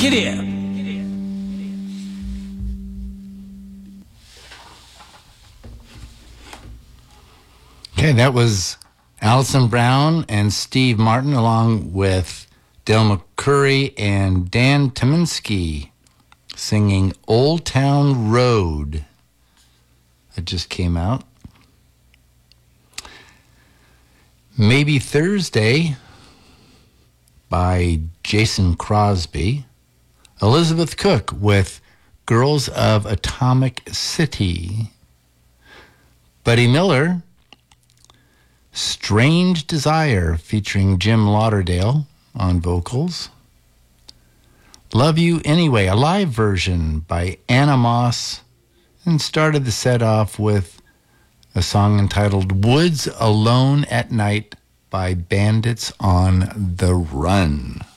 Giddy up. Okay, that was Alison Brown and Steve Martin, along with Del McCoury and Dan Tyminski, singing Old Town Road. It just came out. Maybe Thursday by Jason Crosby. Elizabeth Cook with Girls of Atomic City. Buddy Miller, Strange Desire, featuring Jim Lauderdale on vocals. Love You Anyway, a live version by Anna Moss, and started the set off with a song entitled Woods Alone at Night by Bandits on the Run.